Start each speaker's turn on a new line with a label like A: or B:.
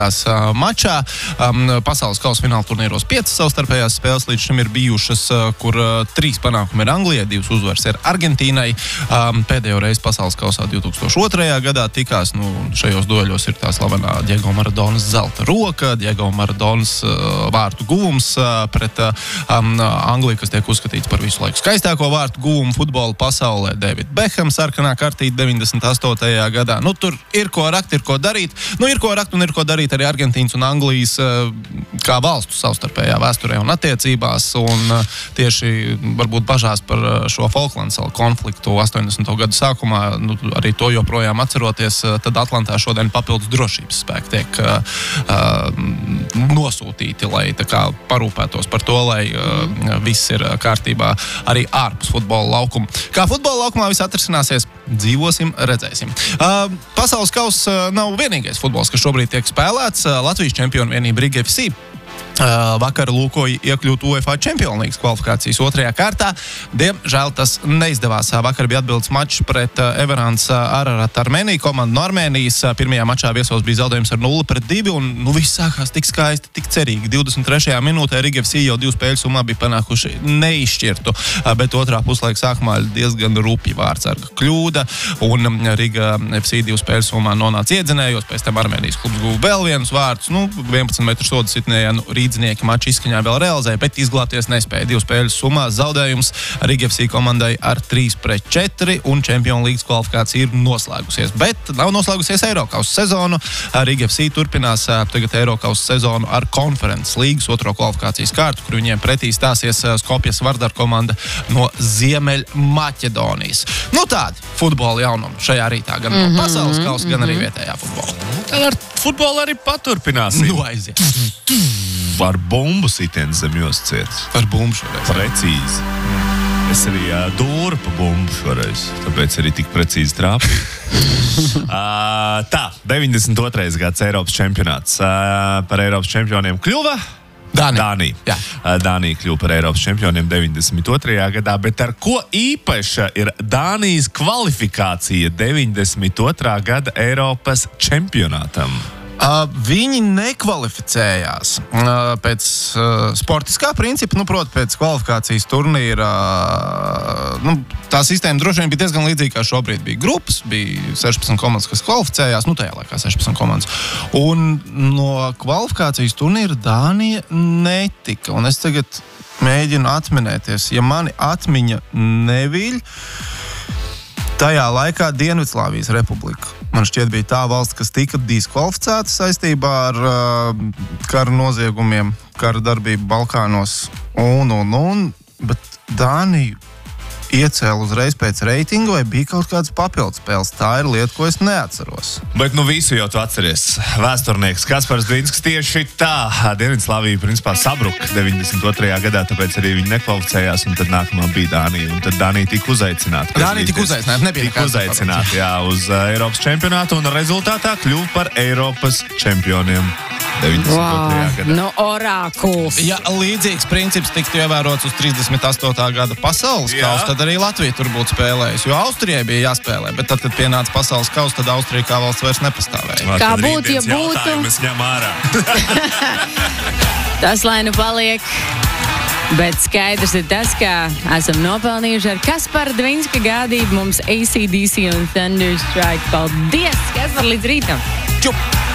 A: mačā. Pasaules kausa fināla turnīros 5 savstarpējās spēles līdz šim ir bijušas, kur 3 panākumi ir Anglijai, 2 uzvaras ir Argentīnai. Pēdējo reizi pasaules kausā 2002. gadā tikās, šajos dueļos ir tā slavenā Diego Maradonas zelta roka, Diego Maradonas vārtu guvums pret Angliju, kas tiek uzskatīts par visu laiku skaistāko vārtu guvumu futbola pasaulē. David Beckham sarkanā kartīte 98. gadā. Tur ir ko rakt, ir ko darīt. Ir ko rakt un ir ko darīt arī Argentīnas un Anglijas kā valstu savstarpējā vēsturē un attiecībās, un tieši varbūt bažās par šo Falklandu salu konfliktu 80. gadu sākumā, arī to joprojām atceroties, tad Atlantā šodien papildus drošības spēki tiek nosūtīti, lai tā kā parūpētos par to, lai viss ir kārtībā arī ārpus futbola laukuma. Kā futbola laukumā viss atrisināsies, dzīvosim, redzēsim. Pasaules kausa nav vienīgais futbols, kas šobrīd tiek spēlēts. Latvijas čempionu vienība Riga FC vakar lūkoja iekļūt UEFA Champions League kvalifikācijas 2. kārtā. Diemžēl tas neizdevās. Vakar bija atbildes mačs pret Everāns Ararat Armēniju, komandu no Armēnijas. Pirmajā mačā viesos bija zaudējums ar 0-2, un viss sākās tik skaisti, tik cerīgi. 23. minūtē Riga FC jau 2 spēļu summā bija panākuši neizšķirtu, bet otrā puslaika sākumā diezgan rupji vārtsarga kļūda, un Riga FC 2 spēļu summā nonāca iedzinējos, pēc tam Armēnijas klubs guva vēl vienus vārtus, 11 metru sodu sitnējā, rīdznieki maču izskaņā vēl realizēja, bet izglābties nespēja. 2 spēļu summā zaudējums Riga FC komandai ar 3-4, un Champions League kvalifikācija ir noslēgusies. Bet nav noslēgusies Eirokausa sezonu. Riga FC turpinās tagad Eirokausa sezonu ar Konferences līgas 2. kvalifikācijas kārtu, kur viņiem pretī stāsies Skopjas Vardar komanda no Ziemeļmaķedonijas. Tādi futbola jaunumi šajā rītā, gan no pasaules kausa, gan arī vietējā futbola.
B: Tad ar futbolu arī paturpināsim.
A: Aiziet.
B: Ar bumbu sitienu zem jostas cietas.
A: Ar bumbu šoreiz.
B: Precīzi. Es arī dūru pa bumbu šoreiz, tāpēc arī tik precīzi trāpīju. 92. gads Eiropas čempionāts. Par Eiropas čempioniem kļuva Dānija. Dānija kļuva par Eiropas čempioniem 92. gadā, bet ar ko īpaša ir Dānijas kvalifikācija 92. gada Eiropas čempionātam?
A: Viņi nekvalificējās pēc sportiskā principa, proti pēc kvalifikācijas turnīra. Tā sistēma droši vien bija diezgan līdzīga, kā šobrīd bija grupas, bija 16 komandas, kas kvalificējās, tajā laikā 16 komandas. Un no kvalifikācijas turnīra Dānija netika, un es tagad mēģinu atminēties, ja mani atmiņa neviļ, tajā laikā Dienvidslāvijas republika. Man šķiet, bija tā valsts, kas tika diskvalificēta saistībā ar kara noziegumiem, kara darbību Balkānos bet Dāniju iecēla uzreiz pēc reitinga, vai bija kaut kāds papildus spēles? Tā ir lieta, ko es neatceros.
B: Bet visu jau tu atceries. Vēsturnieks Kaspars Dvinskis tieši tā. Dienvidslāvija principā sabruka 92. gadā, tāpēc arī viņi nekvalificējās, un tad nākamā bija Dānija. Un tad Dānija tika uzaicināta.
A: Tika
B: uzaicināta, uz Eiropas čempionātu, un rezultātā kļuva par Eiropas čempioniem. 92. gadā.
C: Orākuls.
A: Ja līdzīgs princips tiktu ievērots uz 38. gada pasaules kausa, tad arī Latvija tur būtu spēlējusi, jo Austrijai bija jāspēlē, bet tad, kad pienāca pasaules kausa, tad Austrija kā valsts vairs nepastāvēja.
C: Kā būtu, ja būtu?
B: Mēs ņem ārā.
C: Tas lai paliek. Bet skaidrs ir tas, ka esam nopelnījuši ar Kaspara Dvinska gādību mums AC/DC un Thunderstrike. Paldies, Kaspar, līdz rītam!
A: Čup!